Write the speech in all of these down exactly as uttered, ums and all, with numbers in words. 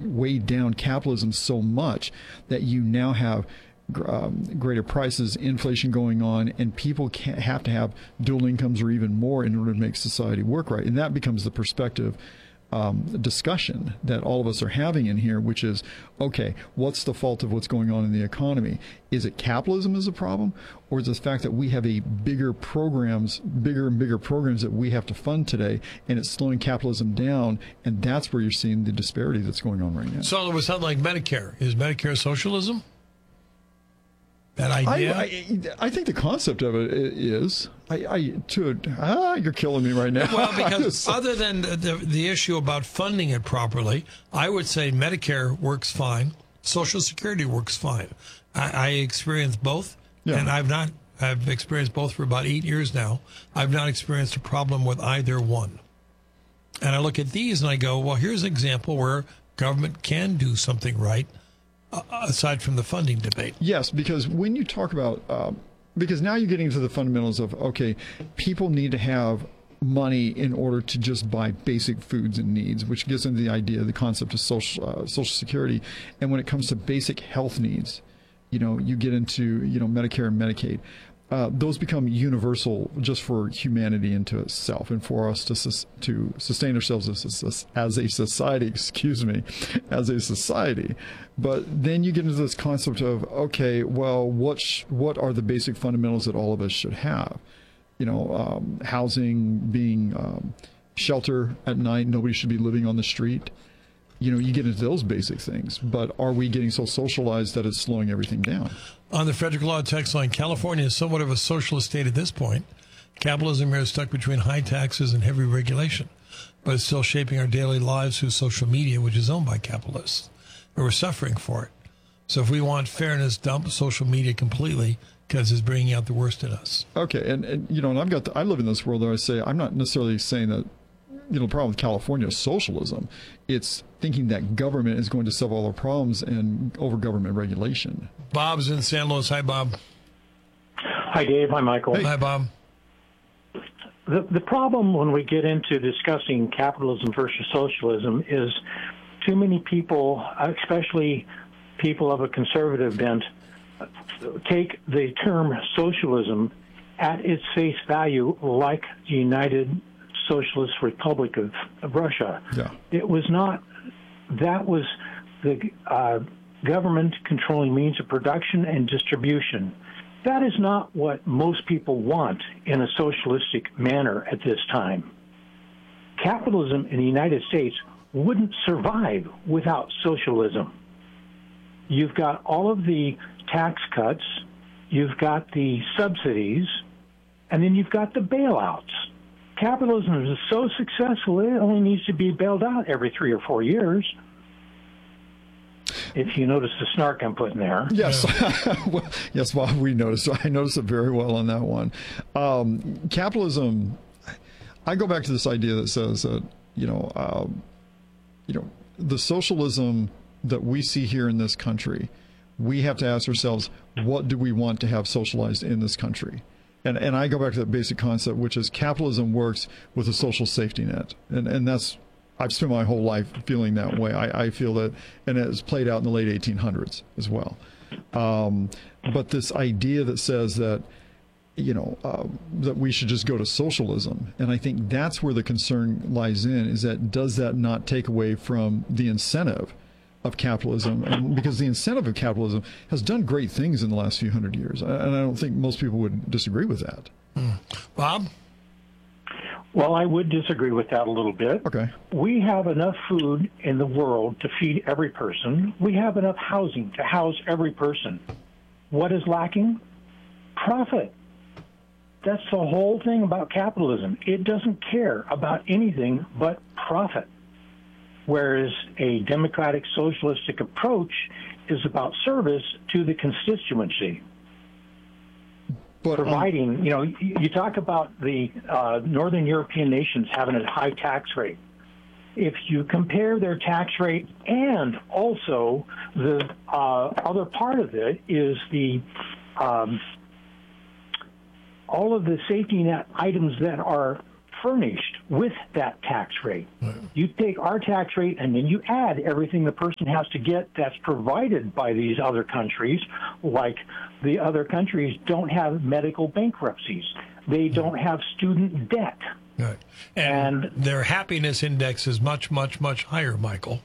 weighed down capitalism so much that you now have um, greater prices, inflation going on, and people can't have to have dual incomes or even more in order to make society work right. And that becomes the perspective Um, discussion that all of us are having in here, which is, okay, what's the fault of what's going on in the economy? Is it capitalism is a problem, or is it the fact that we have a bigger programs, bigger and bigger programs that we have to fund today, and it's slowing capitalism down, and that's where you're seeing the disparity that's going on right now. So it would sound like Medicare. Is Medicare socialism? That idea? I, I, I think the concept of it is. I, I to ah, you're killing me right now. Well, because other than the, the the issue about funding it properly, I would say Medicare works fine. Social Security works fine. I, I experienced both, yeah. and I've not. I've experienced both for about eight years now. I've not experienced a problem with either one. And I look at these and I go, well, here's an example where government can do something right. Aside from the funding debate. Yes, because when you talk about, um, because now you're getting into the fundamentals of, okay, people need to have money in order to just buy basic foods and needs, which gets into the idea, the concept of social, uh, social security. And when it comes to basic health needs, you know, you get into, you know, Medicare and Medicaid. Uh, those become universal just for humanity into itself and for us to sus- to sustain ourselves as a, as a society, excuse me, as a society. But then you get into this concept of, okay, well, what sh- what are the basic fundamentals that all of us should have? You know, um, housing, being um, shelter at night, nobody should be living on the street. You know, you get into those basic things, but are we getting so socialized that it's slowing everything down? On the Frederick Law text line, California is somewhat of a socialist state at this point. Capitalism here is stuck between high taxes and heavy regulation, but it's still shaping our daily lives through social media, which is owned by capitalists. And we're suffering for it. So if we want fairness, dump social media completely because it's bringing out the worst in us. Okay, and, and you know, and I've got the, I live in this world where I say I'm not necessarily saying that, you know, the problem with California is socialism. It's thinking that government is going to solve all our problems and over government regulation. Bob's in San Luis. Hi, Bob. Hi, Dave. Hi, Michael. Hey. Hi, Bob. The, the problem when we get into discussing capitalism versus socialism is too many people, especially people of a conservative bent, take the term socialism at its face value like the United Socialist Republic of, of Russia. Yeah. It was not, that was the uh, government controlling means of production and distribution. That is not what most people want in a socialistic manner at this time. Capitalism in the United States wouldn't survive without socialism. You've got all of the tax cuts, you've got the subsidies, and then you've got the bailouts. Capitalism is so successful, it only needs to be bailed out every three or four years. If you notice the snark I'm putting there. Yes. Well, yes, Bob, we noticed. I noticed it very well on that one. Um, capitalism, I go back to this idea that says that, you know, um, you know, the socialism that we see here in this country, we have to ask ourselves, what do we want to have socialized in this country? And and I go back to that basic concept, which is capitalism works with a social safety net. And and that's, I've spent my whole life feeling that way. I, I feel that, and it's played out in the late eighteen hundreds as well. Um, but this idea that says that, you know, uh, that we should just go to socialism, and I think that's where the concern lies in, is that does that not take away from the incentive of capitalism? And because the incentive of capitalism has done great things in the last few hundred years, and I don't think most people would disagree with that. Mm. Bob? Well, I would disagree with that a little bit. Okay. We have enough food in the world to feed every person. We have enough housing to house every person. What is lacking? Profit. That's the whole thing about capitalism. It doesn't care about anything but profit. Whereas a democratic socialistic approach is about service to the constituency. But, Providing, um, you know, you talk about the uh, Northern European nations having a high tax rate. If you compare their tax rate and also the uh, other part of it is the um, all of the safety net items that are furnished with that tax rate. You take our tax rate and then you add everything the person has to get that's provided by these other countries, like the other countries don't have medical bankruptcies. They don't have student debt. Right. And, and their happiness index is much, much, much higher, Michael.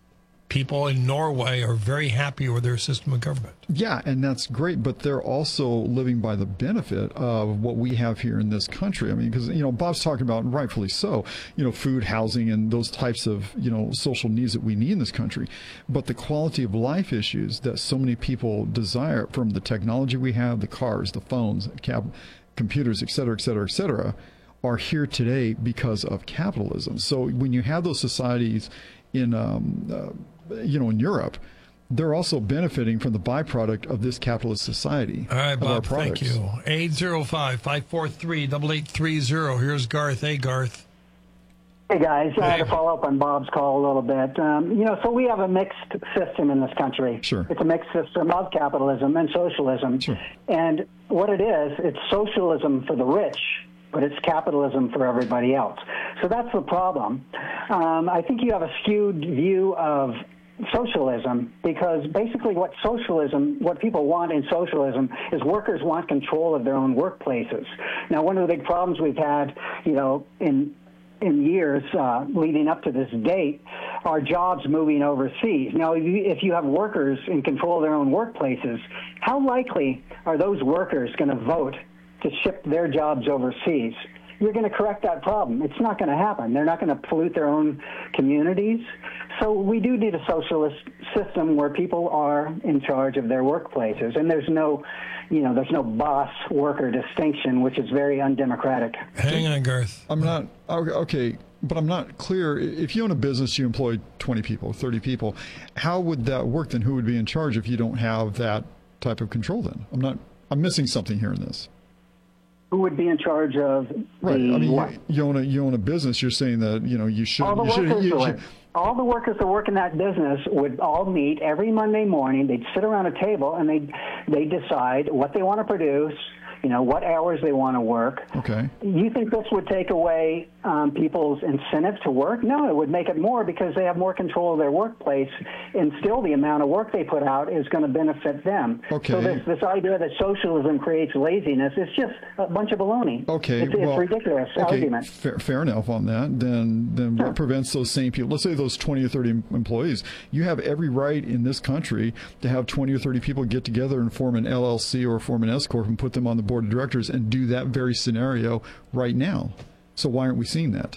People in Norway are very happy with their system of government. Yeah, and that's great, but they're also living by the benefit of what we have here in this country. I mean, because, you know, Bob's talking about, and rightfully so, you know, food, housing, and those types of, you know, social needs that we need in this country. But the quality of life issues that so many people desire from the technology we have, the cars, the phones, cab, computers, et cetera, et cetera, et cetera, are here today because of capitalism. So when you have those societies in, um, uh, you know, in Europe, they're also benefiting from the byproduct of this capitalist society. All right, of Bob, our products. thank you. eight oh five, five four three, eight eight three oh. Here's Garth. Hey, Garth. Hey, guys. Hey. Uh, to follow up on Bob's call a little bit, um, you know, so we have a mixed system in this country. Sure. It's a mixed system of capitalism and socialism. Sure. And what it is, it's socialism for the rich, but it's capitalism for everybody else. So that's the problem. Um, I think you have a skewed view of socialism because basically what socialism, what people want in socialism is workers want control of their own workplaces. Now, one of the big problems we've had, you know, in in years uh, leading up to this date are jobs moving overseas. Now, if you, if you have workers in control of their own workplaces, how likely are those workers going to vote to ship their jobs overseas? You're going to correct that problem. It's not going to happen. They're not going to pollute their own communities. So we do need a socialist system where people are in charge of their workplaces, and there's no, you know, there's no boss-worker distinction, which is very undemocratic. Hang on, Garth. I'm not, okay, but I'm not clear. If you own a business, you employ twenty people, thirty people. How would that work then? Who would be in charge if you don't have that type of control then? I'm not, I'm missing something here in this. Who would be in charge of right. the I mean, what? You, you own a you own a business. You're saying that you know you should. All the you workers should, you, do you, it. All the workers that work in that business would all meet every Monday morning. They'd sit around a table and they they decide what they want to produce. You know, what hours they want to work. Okay. You think this would take away um, people's incentive to work? No, it would make it more because they have more control of their workplace, and still the amount of work they put out is going to benefit them. Okay. So this, this idea that socialism creates laziness is just a bunch of baloney. Okay. It's, well, it's ridiculous okay, argument. Fair, fair enough on that. Then, then Sure. what prevents those same people? Let's say those twenty or thirty employees. You have every right in this country to have twenty or thirty people get together and form an L L C or form an S corp and put them on the board of directors and do that very scenario right now. So why aren't we seeing that?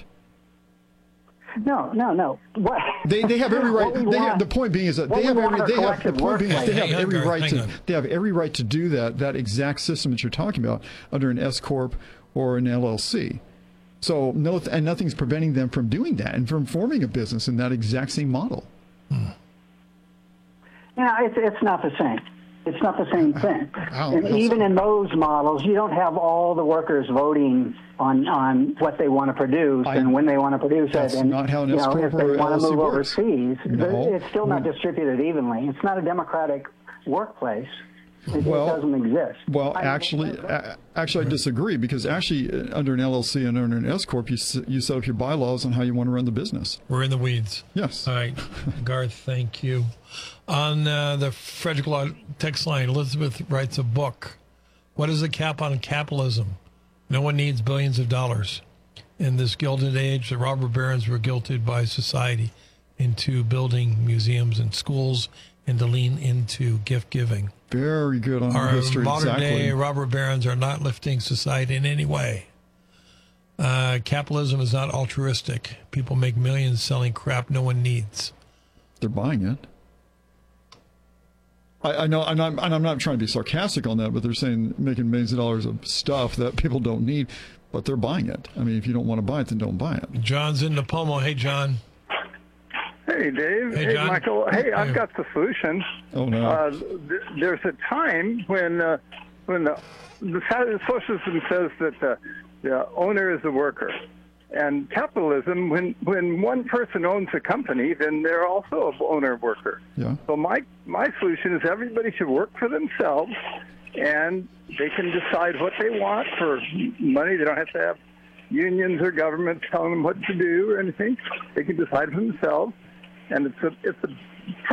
No, no, no. What? They they have every right. They have, the point being is that they have every they have the point being is they have every right to they have every right to do that that exact system that you're talking about under an S corp or an L L C. So no, and nothing's preventing them from doing that and from forming a business in that exact same model. Hmm. Yeah, it's it's not the same. It's not the same thing. Wow, and even so. in those models, you don't have all the workers voting on, on what they want to produce I, and when they want to produce that's it. And not how an you know, S-corp if they or want to move works. overseas, No. it's still not distributed evenly. It's not a democratic workplace. It, well, it doesn't exist. Well, I, actually, uh, actually, I disagree because actually, uh, under an L L C and under an S corp, you s- you set up your bylaws on how you want to run the business. We're in the weeds. Yes. All right, Garth, thank you. On uh, the Frederick Law text line, Elizabeth writes a book. What is the cap on capitalism? No one needs billions of dollars. In this gilded age, the robber barons were guilted by society into building museums and schools and to lean into gift giving. Very good on Our history. modern exactly. day robber barons are not lifting society in any way. Uh, capitalism is not altruistic. People make millions selling crap no one needs. They're buying it. I, I know, and I'm, and I'm not trying to be sarcastic on that, but they're saying making millions of dollars of stuff that people don't need, but they're buying it. I mean, if you don't want to buy it, then don't buy it. John's in Napomo. Hey, John. Hey, Dave. Hey, Hey, John. Michael. Hey, I've got the solution. Oh, no. Uh, th- there's a time when uh, when the, the socialism says that the, the owner is the worker. And capitalism, when, when one person owns a company, then they're also an owner-worker. Yeah. So my, my solution is everybody should work for themselves, and they can decide what they want for money. They don't have to have unions or government telling them what to do or anything. They can decide for themselves, and it's a it's a